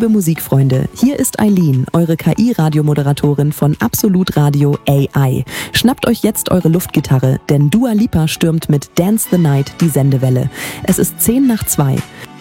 liebe Musikfreunde, hier ist Eileen, eure KI-Radiomoderatorin von Absolut Radio AI. Schnappt euch jetzt eure Luftgitarre, denn Dua Lipa stürmt mit Dance the Night die Sendewelle. Es ist 1:10.